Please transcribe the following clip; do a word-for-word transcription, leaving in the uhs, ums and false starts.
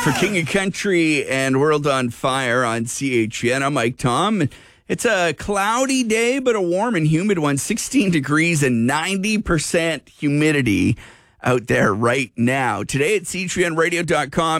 For King of Country and World on Fire on C H N, I'm Mike Tom. It's a cloudy day, but a warm and humid one, sixteen degrees and ninety percent humidity out there right now. Today at C H N radio dot com.